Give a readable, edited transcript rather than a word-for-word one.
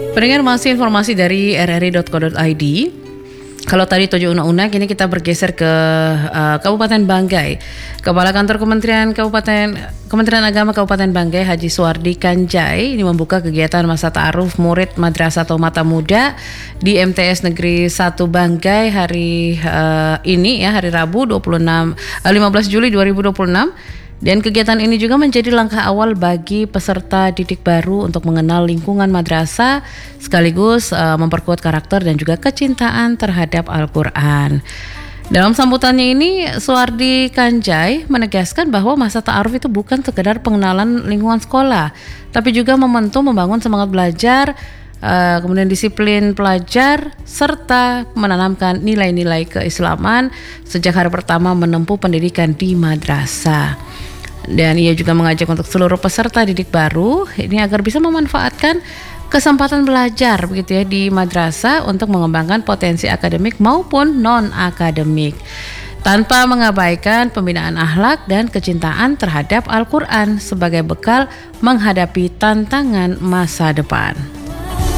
Pendengar, masih informasi dari rri.co.id. Kalau tadi tujuh unak-unak, kini kita bergeser ke Kabupaten Banggai. Kepala Kantor Kementerian Agama Kabupaten Banggai, Haji Suwardi Kanjai, ini membuka kegiatan masa ta'aruf murid madrasah atau mata muda di MTS Negeri 1 Banggai hari ini ya, hari Rabu 15 Juli 2026. Dan kegiatan ini juga menjadi langkah awal bagi peserta didik baru untuk mengenal lingkungan madrasah sekaligus memperkuat karakter dan juga kecintaan terhadap Al-Quran. Dalam sambutannya ini, Suwardi Kanjai menegaskan bahwa masa ta'aruf itu bukan sekedar pengenalan lingkungan sekolah, tapi juga membangun semangat belajar, kemudian disiplin pelajar, serta menanamkan nilai-nilai keislaman sejak hari pertama menempuh pendidikan di madrasah. Dan ia juga mengajak untuk seluruh peserta didik baru ini agar bisa memanfaatkan kesempatan belajar begitu ya di madrasah untuk mengembangkan potensi akademik maupun non-akademik tanpa mengabaikan pembinaan akhlak dan kecintaan terhadap Al-Quran sebagai bekal menghadapi tantangan masa depan.